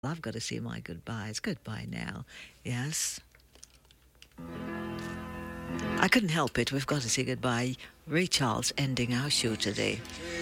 I've got to see my goodbyes. Goodbye now. Yes. I couldn't help it. We've got to say goodbye. Ray Charles ending our show today.